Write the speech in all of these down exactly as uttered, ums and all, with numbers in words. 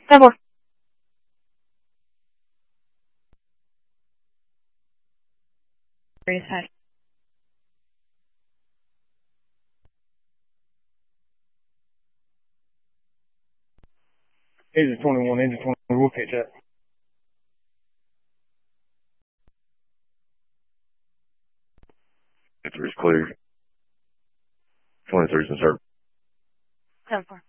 ten four. Agent twenty-one, Agent twenty-one, we'll catch that. twenty-three's clear. twenty-three's in service. ten four.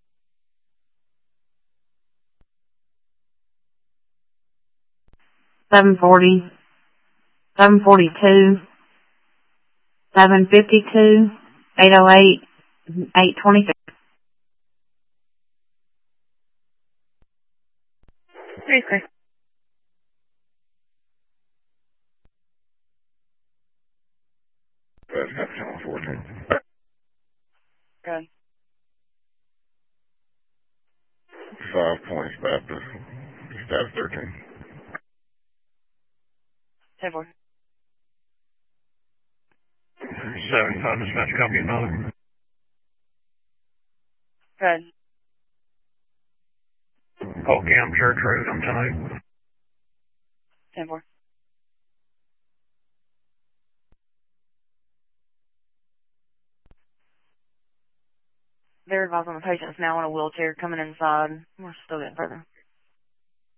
seven forty, seven forty-two, seven fifty-two, eight oh eight, eight twenty-six. Three clear. That's got channel fourteen. Good. Five points Baptist. Status thirteen. ten four. Seven, five, dispatch, copy another. Good. Call Camp Church Road on tonight. ten four. They're advising the patient's now in a wheelchair coming inside. We're still getting further.